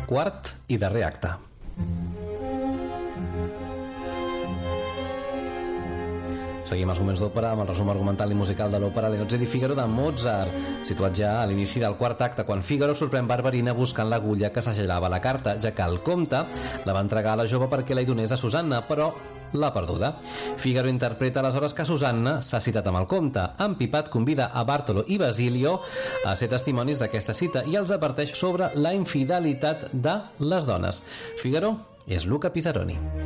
quart i darrer acte. Seguim els moments d'òpera amb el resum argumental i musical de l'òpera Le nozze di Figaro de Mozart, situat ja a l'inici del quart acte, quan Figaro sorprèn Barberina buscant l'agulla que s'agellava a la carta, ja que el comte la va entregar a la jove perquè la hi donés a Susanna, però l'ha perduda. Figaro interpreta aleshores que Susanna s'ha citat amb el comte. Empipat convida a Bartolo i Basilio a ser testimonis d'aquesta cita i els adverteix sobre la infidelitat de les dones. Figaro és Luca Pisaroni.